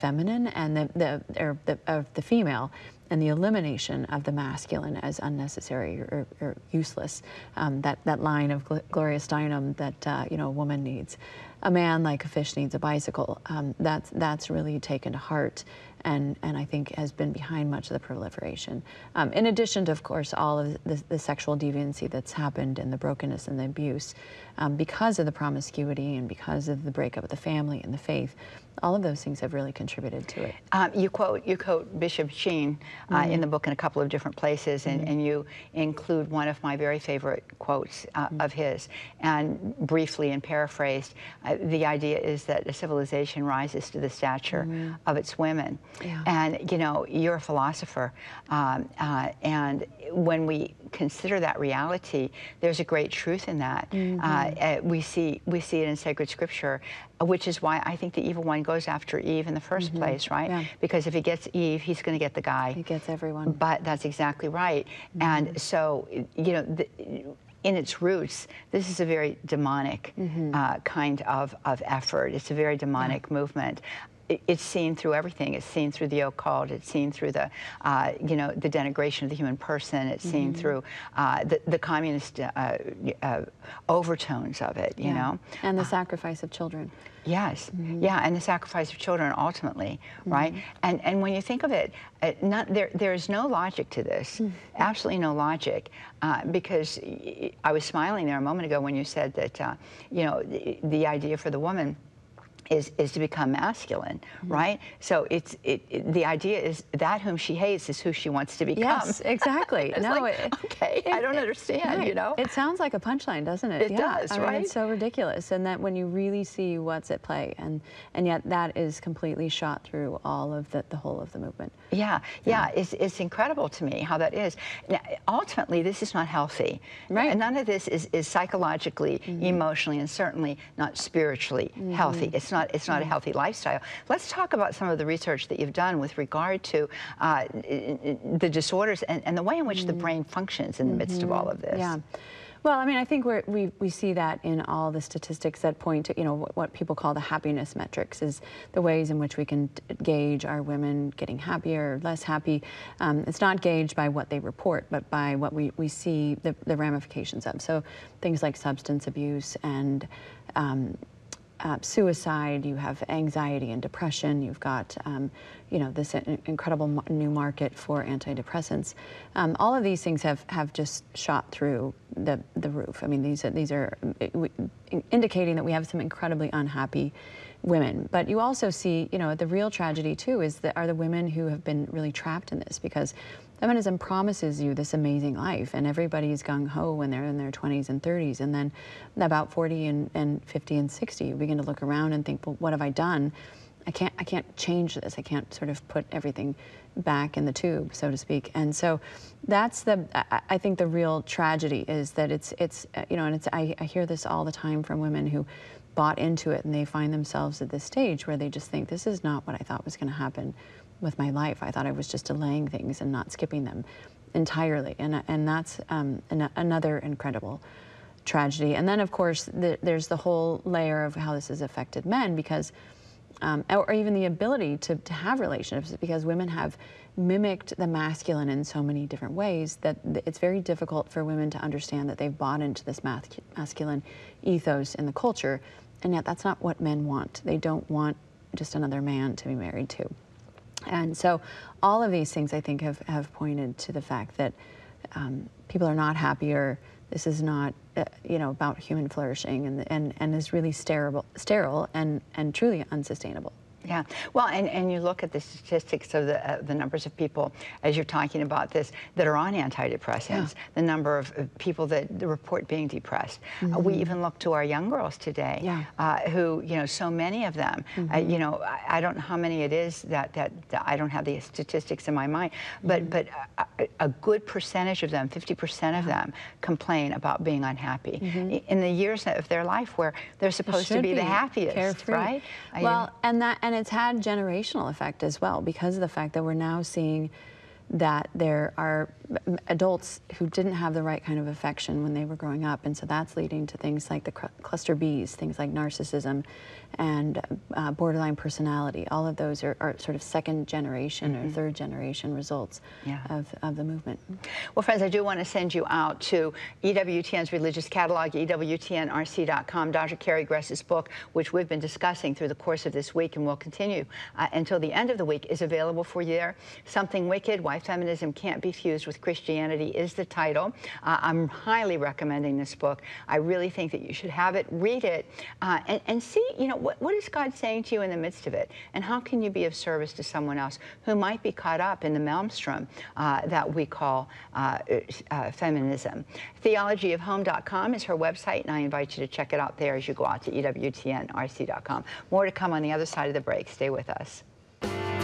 feminine and of the female, and the elimination of the masculine as unnecessary or useless. That line of Gloria Steinem that you know, a woman needs a man like a fish needs a bicycle. That's really taken to heart, and I think has been behind much of the proliferation. In addition to, of course, all of the sexual deviancy that's happened and the brokenness and the abuse, because of the promiscuity and because of the breakup of the family and the faith. All of those things have really contributed to it. You quote Bishop Sheen in the book in a couple of different places, and you include one of my very favorite quotes of his. And briefly and paraphrased, the idea is that a civilization rises to the stature of its women. Yeah. And you know, you're a philosopher, and when we consider that reality, there's a great truth in that. We see it in sacred scripture, which is why I think the evil one goes after Eve in the first place, right? Yeah. Because if he gets Eve, he's going to get the guy. He gets everyone. But that's exactly right. And so, you know, in its roots, this is a very demonic kind of effort. It's a very demonic movement. It's seen through everything. It's seen through the occult. It's seen through the, you know, the denigration of the human person. It's seen through the communist overtones of it, you know. And the sacrifice of children. Yes, yeah, and the sacrifice of children ultimately, right? And when you think of it, there is no logic to this, absolutely no logic, because I was smiling there a moment ago when you said that, you know, the idea for the woman is to become masculine, right? So the idea is that whom she hates is who she wants to become. Yes, exactly. No, like, okay, I don't understand, right. you know? It sounds like a punchline, doesn't it? It does, I right? mean, it's so ridiculous, and that when you really see what's at play, and yet that is completely shot through all of the whole of the movement. Yeah, it's incredible to me how that is. Now, ultimately, this is not healthy. Right. And none of this is psychologically, emotionally, and certainly not spiritually healthy. It's not a healthy lifestyle. Let's talk about some of the research that you've done with regard to the disorders and the way in which the brain functions in the midst of all of this. Yeah. Well, I mean, I think we see that in all the statistics that point to, you know, what people call the happiness metrics, is the ways in which we can gauge are women getting happier or less happy. It's not gauged by what they report, but by what we see the ramifications of. So things like substance abuse and suicide, you have anxiety and depression, you've got, you know, this incredible new market for antidepressants. All of these things have just shot through the roof. I mean, these are indicating that we have some incredibly unhappy women. But you also see, you know, the real tragedy too are the women who have been really trapped in this, because feminism promises you this amazing life, and everybody's gung-ho when they're in their 20s and 30s, and then about 40 and 50 and 60, you begin to look around and think, well, what have I done? I can't change this. I can't sort of put everything back in the tube, so to speak. And so that's I think the real tragedy is that it's you know, and I hear this all the time from women who bought into it, and they find themselves at this stage where they just think, this is not what I thought was going to happen with my life. I thought I was just delaying things and not skipping them entirely, and that's another incredible tragedy. And then, of course, there's the whole layer of how this has affected men, because or even the ability to have relationships, because women have mimicked the masculine in so many different ways that it's very difficult for women to understand that they've bought into this masculine ethos in the culture, and yet that's not what men want. They don't want just another man to be married to. And so all of these things, I think, have pointed to the fact that people are not happier. This is not, you know, about human flourishing, and is really sterile and truly unsustainable. Yeah, well, and you look at the statistics of the numbers of people, as you're talking about this, that are on antidepressants, the number of people that report being depressed. We even look to our young girls today, who, you know, so many of them, you know, I don't know how many it is that I don't have the statistics in my mind, but a good percentage of them, 50% of them, complain about being unhappy in the years of their life where they're supposed to be the happiest, carefree, right? Well, and it's had generational effect as well, because of the fact that we're now seeing that there are adults who didn't have the right kind of affection when they were growing up, and so that's leading to things like the cluster Bs, things like narcissism, and borderline personality. All of those are sort of second generation or third generation results of the movement. Well, friends, I do want to send you out to EWTN's religious catalog, EWTNRC.com. Dr. Carrie Gress's book, which we've been discussing through the course of this week and will continue until the end of the week, is available for you there. Something Wicked, Why Feminism Can't Be Fused with Christianity is the title. I'm highly recommending this book. I really think that you should have it, read it, and see, you know, what is God saying to you in the midst of it? And how can you be of service to someone else who might be caught up in the maelstrom that we call feminism? Theologyofhome.com is her website, and I invite you to check it out there as you go out to EWTNRC.com. More to come on the other side of the break. Stay with us.